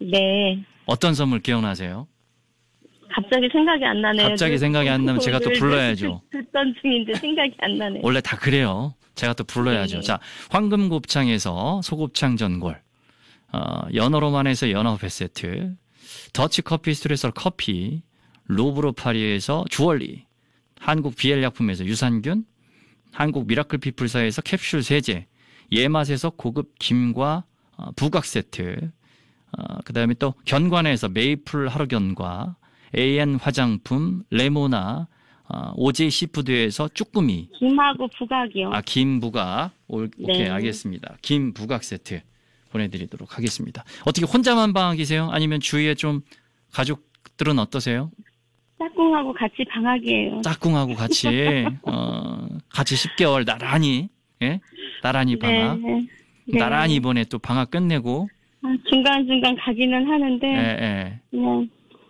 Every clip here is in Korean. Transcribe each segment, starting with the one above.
네. 어떤 선물 기억나세요? 갑자기 생각이 안 나네요. 갑자기 생각이 안 나면 제가 또 불러야죠. 듣던 중인데 생각이 안 나네요. 원래 다 그래요. 제가 또 불러야죠. 네. 자, 황금곱창에서 소곱창 전골, 연어로만에서 연어회 세트, 더치 커피 스토리에서 커피, 로브로 파리에서 주얼리, 한국 비엘약품에서 유산균, 한국 미라클 피플사에서 캡슐 세제, 예맛에서 고급 김과 부각 세트, 그 다음에 또 견관에서 메이플 하루견과 AN 화장품, 레모나, 오제이 시푸드에서 쭈꾸미. 김하고 부각이요. 김 부각. 오케이, 네. 알겠습니다. 김 부각 세트 보내드리도록 하겠습니다. 어떻게 혼자만 방학이세요? 아니면 주위에 좀 가족들은 어떠세요? 짝꿍하고 같이 방학이에요. 짝꿍하고 같이, 같이 10개월 나란히, 예? 나란히 방학. 네. 네. 나란히 이번에 또 방학 끝내고. 중간중간 가기는 하는데, 예. 그냥.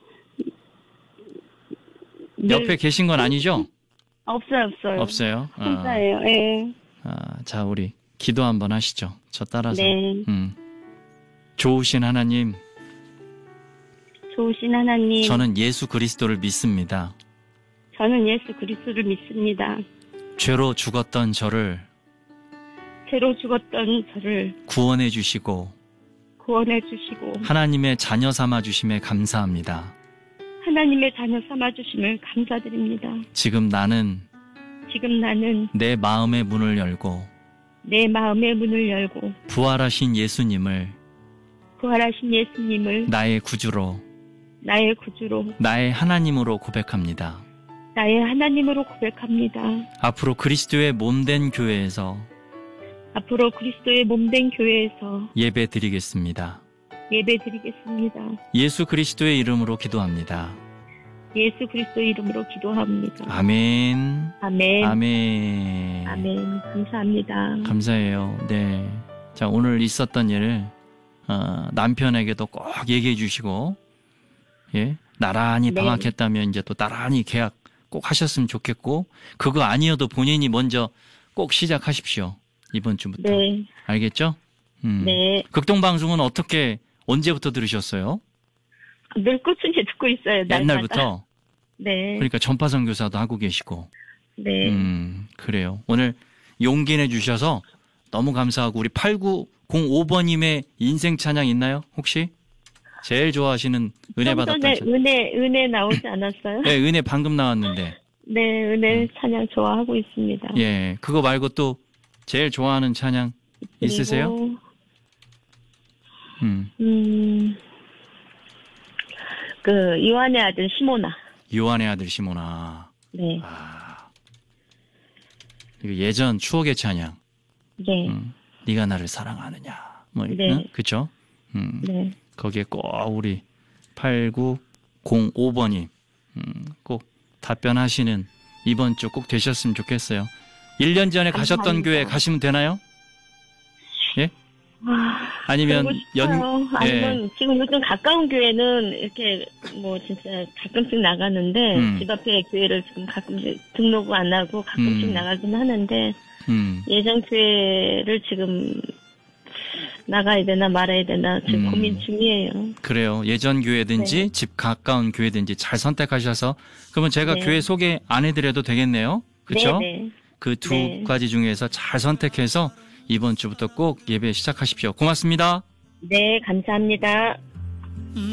옆에 계신 건 아니죠? 없어요. 없어요? 혼자예요, 예. 자, 우리 기도 한번 하시죠. 저 따라서. 네. 좋으신 하나님. 좋으신 하나님. 저는 예수 그리스도를 믿습니다. 저는 예수 그리스도를 믿습니다. 죄로 죽었던 저를 구원해 주시고 구원해 주시고 하나님의 자녀 삼아 주심에 감사합니다. 하나님의 자녀 삼아 주심을 감사드립니다. 지금 나는 내 마음의 문을 열고 부활하신 예수님을 나의 구주로 나의 하나님으로 고백합니다. 앞으로 그리스도의 몸된 교회에서 예배 드리겠습니다. 예수 그리스도의 이름으로 기도합니다. 아멘. 감사합니다. 감사해요. 네. 자, 오늘 있었던 일을 남편에게도 꼭 얘기해 주시고, 예, 나란히 네. 방학했다면 이제 또 나란히 계약 꼭 하셨으면 좋겠고, 그거 아니어도 본인이 먼저 꼭 시작하십시오. 이번 주부터. 네. 알겠죠? 네. 극동방송은 언제부터 들으셨어요? 늘 꾸준히 듣고 있어요. 날마다. 옛날부터? 네. 그러니까 전파 선교사도 하고 계시고. 네. 그래요. 오늘 용기 내주셔서 너무 감사하고, 우리 8905번님의 인생 찬양 있나요? 혹시? 제일 좋아하시는 은혜 받았던 찬양. 은혜 나오지 않았어요? 네, 은혜 방금 나왔는데. 네, 은혜 찬양 좋아하고 있습니다. 예, 그거 말고 또 제일 좋아하는 찬양 있으세요? 요한의 아들 시모나. 요한의 아들 시모나. 네. 이거 예전 추억의 찬양. 네. 네가 나를 사랑하느냐. 네. 응? 그쵸? 네. 거기에 꼭 우리 8905번님, 꼭 답변하시는 이번 주 꼭 되셨으면 좋겠어요. 1년 전에 감사합니다. 가셨던 교회 가시면 되나요? 예? 아니면 아니면 지금 요즘 가까운 교회는 이렇게 진짜 가끔씩 나가는데 집 앞에 교회를 지금 가끔씩 등록을 안 하고 가끔씩 나가긴 하는데 예전 교회를 지금 나가야 되나 말아야 되나 지금 고민 중이에요. 그래요. 예전 교회든지 네. 집 가까운 교회든지 잘 선택하셔서, 그러면 제가 네. 교회 소개 안 해드려도 되겠네요. 그렇죠? 네. 그 두 네. 가지 중에서 잘 선택해서 이번 주부터 꼭 예배 시작하십시오. 고맙습니다. 네, 감사합니다.